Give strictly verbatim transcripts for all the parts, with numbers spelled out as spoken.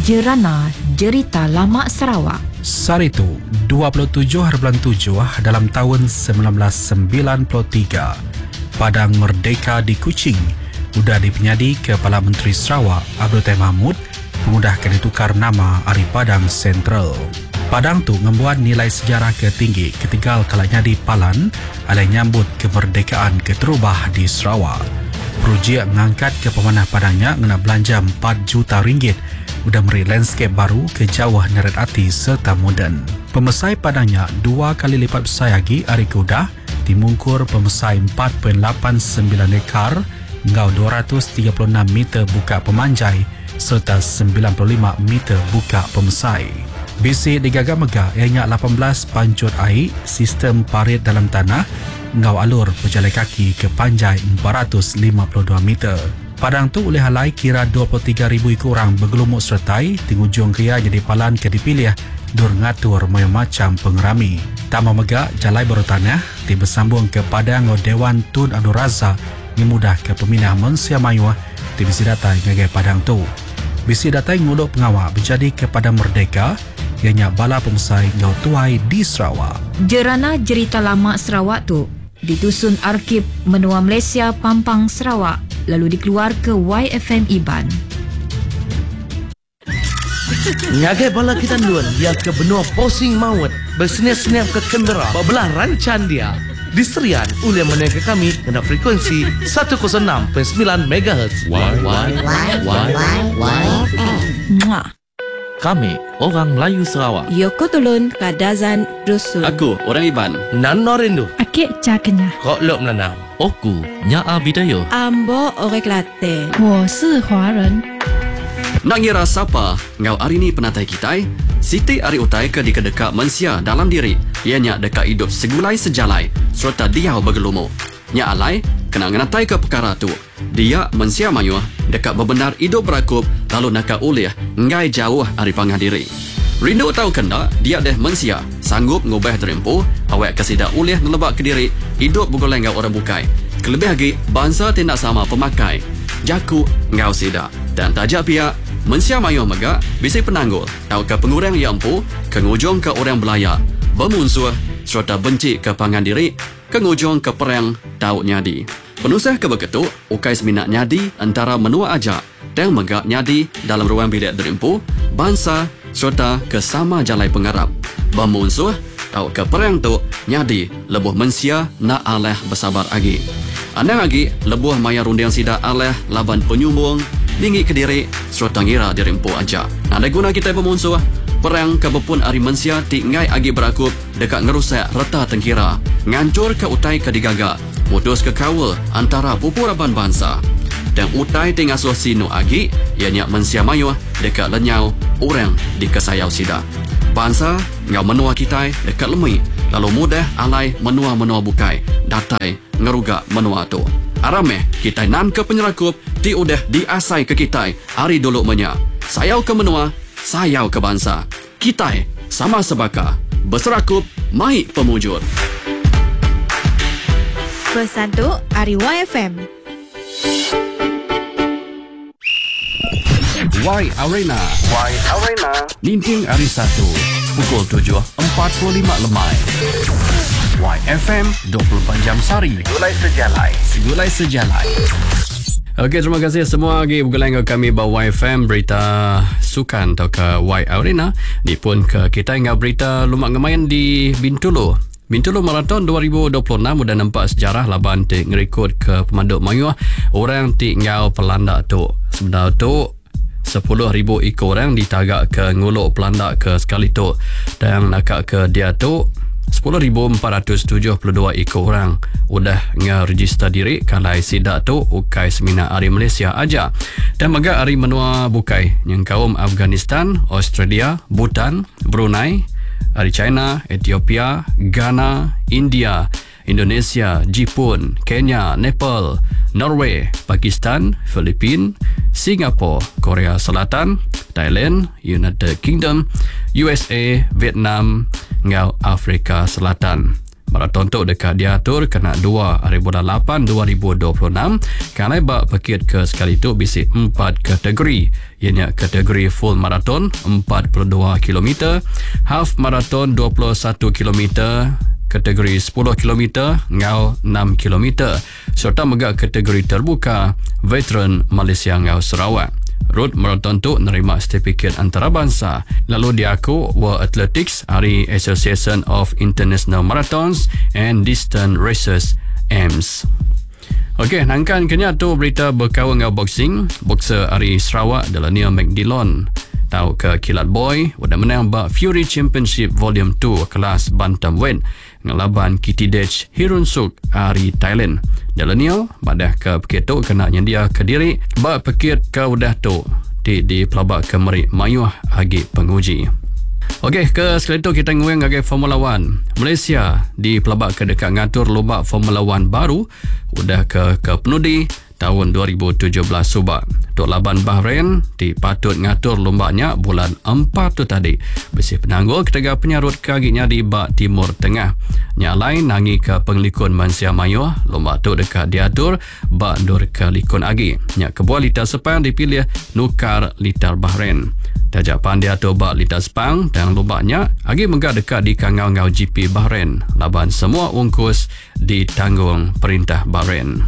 Jerana Jerita Lama Sarawak. Saritu, dua puluh tujuh hari bulan tujuh dalam tahun seribu sembilan ratus sembilan puluh tiga. Padang Merdeka di Kuching, sudah dipenyadi Kepala Menteri Sarawak Abdul Tahir Mahmud mengudahkan ditukar nama Hari Padang Sentral. Padang tu membuat nilai sejarah ketinggi ketiga kalanya di Palan alai nyambut kemerdekaan keterubah di Sarawak. Projek mengangkat ke pemanah Padangnya kena belanja empat juta ringgit sudah beri landscape baru ke jauh neret hati serta moden. Pemesai Padangnya dua kali lipat besar lagi hari kuda dimungkur pemesai empat perpuluhan lapan sembilan ekar hingga dua ratus tiga puluh enam meter buka pemanjai serta sembilan puluh lima meter buka pemesai. Bisi digagah megah ianya lapan belas pancut air sistem parit dalam tanah hingga alur berjalan kaki ke panjai empat ratus lima puluh dua meter. Padang tu oleh halai kira dua puluh tiga ribu ikut orang bergelumuk sertai di ujung kria jadi palan ke dipilih dur ngatur macam pengerami. Tama megak jalai baru tanah di bersambung ke Padang Dewan Tun Abdul Razak memudah ke peminah Mensia Mayuah di bisi datai ngagai Padang tu. Bisi datai nguluk pengawal menjadi ke Padang Merdeka ianya bala pemesai ngau tuai di Sarawak. Jerana Jerita Lama Sarawak tu ditusun Arkib Menua Malaysia Pampang Sarawak lalu dikeluar ke Y F M Iban. Ngagai bala kita luan dia ke benua posing maut bersenyap-senyap ke kendera bebelah rancan dia diserian oleh menengah kami kena frekuensi seratus enam perpuluhan sembilan megahertz. Y Y Y Y F M. Kami orang Melayu Sarawak. Yoko Tulun Kadazan Rusul. Aku orang Iban. Nano rindu. Akik Cakenya. Kok lok menanam. Oku Nyaa Bidayo. Ambo Orek Latte. 我是华人。 Nak ngira siapa ngau hari ni penatai kita? Siti Ari Utai ke di kedekak mensia dalam diri. Ianya dekat hidup segulai sejalai serta dia bergelumuk. Nya alai kena ngenatai ke perkara tu. Dia mensia mayuah dekat berbenar hidup berakup lalu nak ulih ngai jauh hari pangah diri. Rindu tahu kena dia deh mensia sanggup ngubah terempuh awak kesida ulih nelebak ke diri hidup bergoleng ngau orang bukai. Kelebih lagi bangsa tidak sama pemakai. Jaku ngau sida dan tajak pihak mensia mayuah megak bisa penanggul tahu ke pengurang yang empu ke ngujung ke orang belaya bermusuh serta benci ke pangan diri ke ngujung ke perang tahu nyadi. Penusah ke begitu, ukai seminat nyadi antara menua ajak dan megak nyadi dalam ruang bilik derimpu, bangsa serta ke sama jalai pengarap. Bermusuh, tahu ke perang tu nyadi lebuh mensia nak aleh bersabar lagi. Andang lagi lebuh maya rundiang sida aleh laban penyumbung, lingi ke diri serta ngira derimpu ajak. Ada guna kita bermusuh, perang ke bepun ari mensia tingai agi berakup dekat ngerusak reta tengkira, ngancur ke utai ke digaga. Mudus ke kawal antara pupuraban bangsa. Dan utai tengah suah sinu agi, ianya mensia mayuah dekat lenyau orang di kesayau sida. Bangsa ngau menua kita dekat lemui, lalu mudah alai menua-menua bukai, datai ngerugak menua tu. Arameh kita nan ke penyerakup, ti udah diasai ke kita, hari dulu menya. Sayau ke menua, sayau ke bangsa. Kita sama sebaka, berserakup, mai pemujur. Pesan tu Ari Y F M. Y Arena. Y Arena. Ninting hari satu. Pukul tujuh empat puluh lima lemai. Y F M dua puluh empat jam sehari. Segulai sejalai. Segulai sejalai. Okey, terima kasih semua lagi bergulai dengan kami bawa Y F M berita sukan atau ke Y Arena. Ni pun ke kita ingat berita lumak ngemayan di Bintulu. Bintulu Marathon dua ribu dua puluh enam sudah nampak sejarah laban ti ngerekod ke pemaduk mayuah orang ti ngau pelandak tu. Sebenarnya tu sepuluh ribu ikut orang ditagak ke nguluk pelandak ke sekali tu dan nakak ke dia tu sepuluh ribu empat ratus tujuh puluh dua ikut orang udah nge-register diri kalai sidak tu ukai semina hari Malaysia aja dan megak hari menua bukai yang kaum Afghanistan, Australia, Bhutan, Brunei, hari China, Ethiopia, Ghana, India, Indonesia, Jepun, Kenya, Nepal, Norway, Pakistan, Filipina, Singapura, Korea Selatan, Thailand, United Kingdom, U S A, Vietnam, ngau Afrika Selatan. Maraton tu dekat diatur kena dua hari bulan lapan dua ribu dua puluh enam. Kalau bak pekit ke sekali tu bisi empat kategori. Ianya kategori full maraton empat puluh dua kilometer, half maraton dua puluh satu kilometer, kategori sepuluh kilometer ngau enam kilometer, serta megak kategori terbuka veteran Malaysia ngau Sarawak. Road marathon tu nerima sertifikat antarabangsa. Lalu diaku World Athletics hari Association of International Marathons and Distance Races A M S. Okey, nangkan kenya tu berita berkawal dengan boxing. Boxer hari Sarawak adalah Neil McDillon. Tahu ke kilat boy, udah menang bak Fury Championship Volume dua kelas bantamweight ngelaban Kitidej Hirunsuk hari Thailand. Dalam Neil, badah ke pekit tu kena nyandia ke diri, bak pekit ke udah tu di, di pelabak ke merik mayuh agi penguji. Okey, ke sekali tu kita nguang ngagai Formula One. Malaysia di pelabak ke dekat ngatur lomba Formula One baru udah ke ke penudi tahun dua ribu tujuh belas subak. Tok laban Bahrain dipatut ngatur lombanya bulan empat tu tadi. Besi penanggul ketega penyarut kaginya di bak Timur Tengah. Nya lain nangi ke penglikun Mansia Mayuh, lomba tu dekat diatur bak dur ke likun agi. Nya kebuah litar Sepang dipilih nukar litar Bahrain. Tajak pandia tu bak litar Sepang dan lombanya agi megak dekat di kangau-ngau G P Bahrain. Laban semua ungkus ditanggung perintah Bahrain.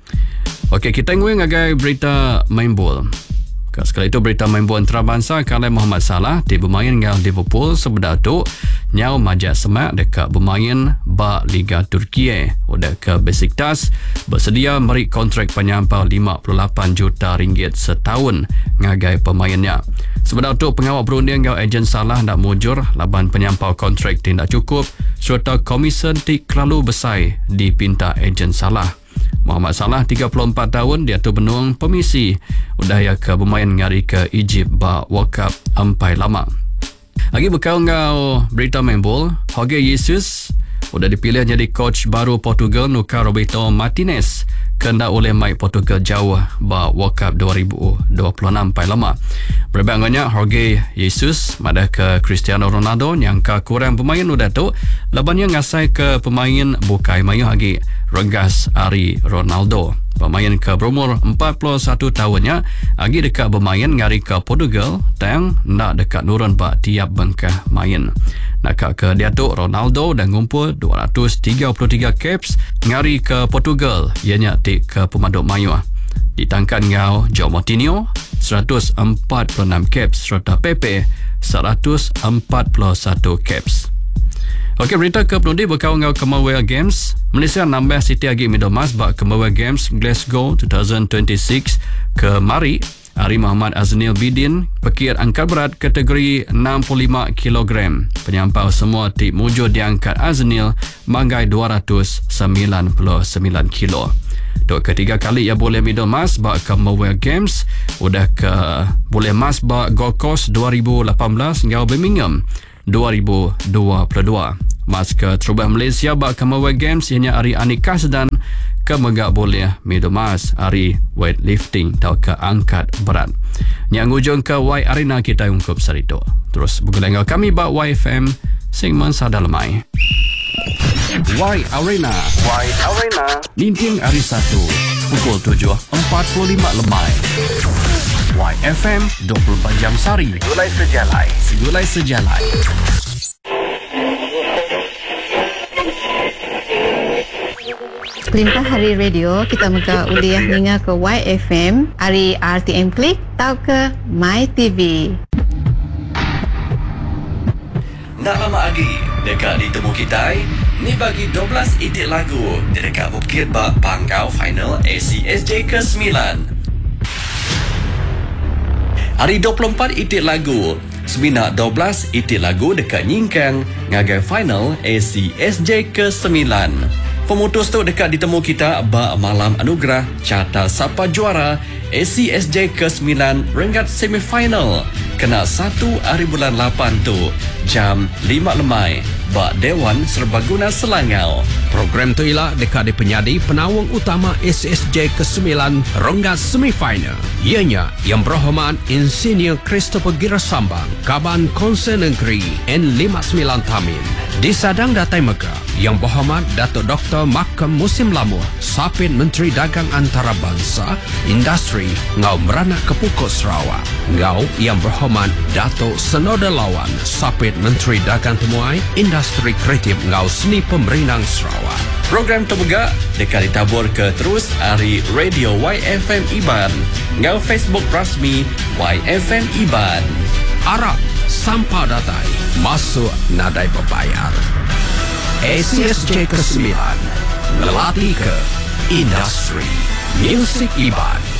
Okey, kita ngui ngagai berita main bola. Sekali itu berita main bola antarabangsa kalau Muhammad Salah di bermain dengan Liverpool sebenar tu nyau majak semak dekat bermain bak Liga Turkiye. Udah ke Besiktas bersedia beri kontrak penyampau lima puluh lapan juta ringgit setahun ngagai pemainnya. Sebenar tu pengawal berunding dengan ejen Salah nak mujur laban penyampau kontrak tidak cukup serta komisen tik terlalu besar dipinta ejen Salah. Muhammad Salah tiga puluh empat tahun, dia tu benung pemisi udah ya ke bermain ngari ke Egypt ba World Cup ampai lama. Lagi berkau ngau berita main bola, Jorge Jesus udah dipilih jadi coach baru Portugal nukar Roberto Martinez kena oleh Mike Portugal jauh ba World Cup dua ribu dua puluh enam ampai lama. Berbandingnya Jorge Jesus madah ke Cristiano Ronaldo yang ke kurang pemain udah tu labannya ngasai ke pemain bukai mayuh lagi Regas Ari Ronaldo. Pemain ke berumur empat puluh satu tahunnya lagi dekat bermain ngari ke Portugal dan nak dekat nurun bak tiap bengkah main. Nak ke dia tu Ronaldo dan ngumpul dua ratus tiga puluh tiga caps ngari ke Portugal ianya tik ke pemaduk mayuh. Ditangkan ngau João Moutinho seratus empat puluh enam caps serta Pepe seratus empat puluh satu caps. Okey, berita ke penundi berkawal ngau Commonwealth Games. Malaysia nambah Siti Agi medal emas bak Commonwealth Games Glasgow dua ribu dua puluh enam ke mari. Ari Muhammad Aznil Bidin pekir angkat berat kategori enam puluh lima kilogram. Penyampau semua tip mujur diangkat Aznil manggai dua ratus sembilan puluh sembilan kilo. Untuk ketiga kali ia boleh medal emas bak Commonwealth Games. Udah ke boleh emas bak Gold Coast dua ribu lapan belas ngau Birmingham dua ribu dua puluh dua. Mas ke terubah Malaysia bak Commonwealth Games ianya Ari Anika Sedan ke megak boleh medal emas Ari weightlifting atau ke angkat berat. Yang ujung ke Y Arena kita ungkup sarito. Terus bergulai kami bak Y F M segmen Sadalamai. Y Arena Y Arena Ninting Hari satu pukul tujuh empat puluh lima lemai. Y F M dua puluh empat jam sari. Segulai sejalai. Segulai sejalai. Perintah Hari Radio kita muka uliah ninga ke Y F M, Hari R T M Klik, tau ke My T V. Nak lama lagi dekat ditemu kita ni bagi dua belas itik lagu di dekat Bukit Bak Pangkau Final A C S J ke sembilan. Hari dua puluh empat itik lagu Semina dua belas itik lagu dekat Nyingkang ngagai final A C S J ke sembilan. Pemutus tu dekat ditemu kita bak malam anugerah carta siapa juara A C S J ke sembilan rengat semifinal. Kena satu hari bulan lapan tu jam lima lemai bak Dewan Serbaguna Selangau. Program tu ialah dekat di penyadi penawang utama A C S J ke sembilan renggat semifinal. Ianya Yang Berhormat Insinyur Christopher Girasambang, Kaban Konsen Negeri N lima puluh sembilan Tamin. Disadang datai Mega Yang Berhormat Datuk Doktor Makam Musim Lamur, Sapit Menteri Dagang Antarabangsa, Industri ngau Meranak Kepukut Sarawak. Ngau Yang Berhormat Datuk Senoda Lawan, Sapit Menteri Dagang Temuai, Industri Kreatif ngau Seni Pemerintah Sarawak. Program terbegak dekat ditabur ke terus hari Radio Y F M Iban. Ngau Facebook rasmi Y F M Iban. Arab sampah datai masuk nadai berbayar. A C S J kesembilan melatih ke industri muzik Iban.